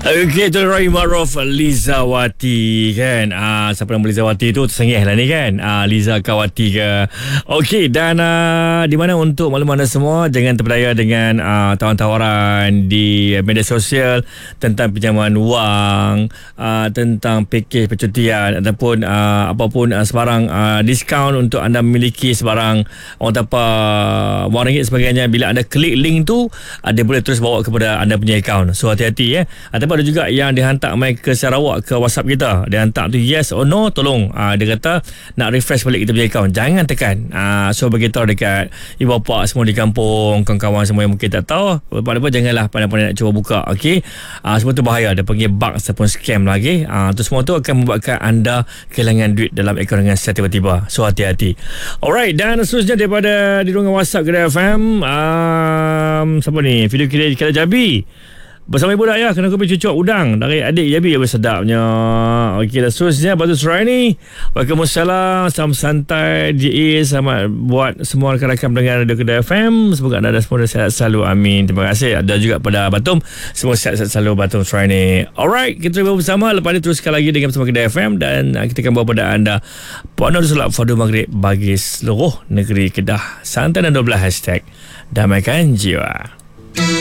Okey, tu Roy Maruf, Liza Wati kan. Siapa nama Liza Wati tu tersengih lah ni kan. Liza Kawati ke. Okey, dan di mana untuk makluman anda semua, jangan terpedaya dengan tawaran-tawaran di media sosial tentang pinjaman wang, tentang pakej percutian ataupun apapun sebarang diskaun untuk anda memiliki sebarang orang tanpa wang ringgit sebagainya. Bila anda klik link tu, dia boleh terus bawa kepada anda punya akaun. So hati-hati ya. Ataupun ada juga yang dihantar mai ke Sarawak ke WhatsApp kita. Dia hantar tu yes or no, tolong. Dia kata nak refresh balik kita punya akaun. Jangan tekan. So beritahu dekat ibu bapa semua di kampung, kawan-kawan semua yang mungkin tak tahu. Lepas-lepas janganlah pandai-pandai nak cuba buka. Okey. Semua tu bahaya. Dia panggil bug ataupun scam lagi. Tu semua tu akan membuatkan anda kehilangan duit dalam akaun dengan secara tiba-tiba. So hati-hati. Alright, dan seterusnya daripada di ruangan WhatsApp Kedah FM, siapa ni? Video Kedah Jabi. Bersama ibu Daya, kena kopi cucuk udang dari adik Jabi. Sedapnya. Okey, dan seterusnya Batu Serai ni. Waalaikumsalam. Salam santai GE. Selamat buat semua rakan-rakan pendengar Radio Kedah FM. Semoga anda semua sihat selalu. Amin. Terima kasih. Ada juga pada Batum. Semua sihat-sihat selalu Batu Serai ni. Alright, kita bersama. Lepas ni teruskan lagi dengan bersama Kedah FM. Dan kita akan bawa pada anda Puan Solat Fardu Maghrib bagi seluruh negeri Kedah. Santai dan 12 hashtag Damaikan Jiwa.